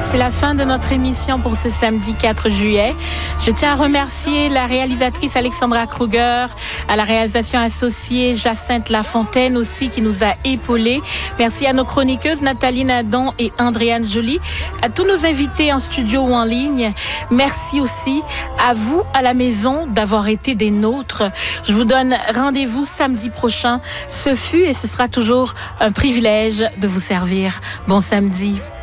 C'est la fin de notre émission pour ce samedi 4 juillet. Je tiens à remercier la réalisatrice Alexandra Kruger, à la réalisation associée Jacinthe Lafontaine aussi qui nous a épaulés. Merci à nos chroniqueuses Nathalie Nadon et Andréane Joly, à tous nos invités en studio ou en ligne. Merci aussi à vous à la maison d'avoir été des nôtres. Je vous donne rendez-vous samedi prochain. Ce fut et ce sera toujours un privilège de vous servir. Bon samedi.